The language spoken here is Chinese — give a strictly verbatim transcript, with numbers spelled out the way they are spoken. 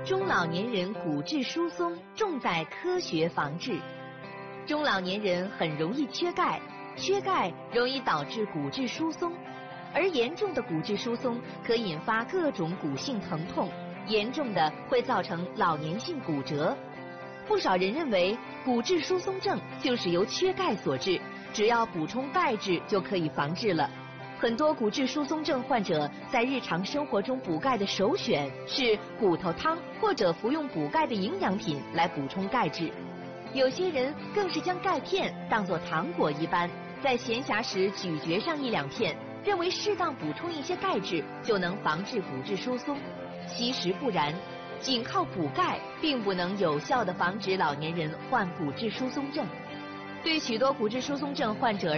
中老年人骨质疏松重在科学防治。中老年人很容易缺钙，缺钙容易导致骨质疏松，而严重的骨质疏松可引发各种骨性疼痛，严重的会造成老年性骨折。不少人认为骨质疏松症就是由缺钙所致，只要补充钙质就可以防治了。很多骨质疏松症患者在日常生活中补钙的首选是骨头汤或者服用补钙的营养品来补充钙质。有些人更是将钙片当作糖果一般，在闲暇时咀嚼上一两片，认为适当补充一些钙质就能防治骨质疏松。其实不然，仅靠补钙并不能有效地防止老年人患骨质疏松症。对许多骨质疏松症患者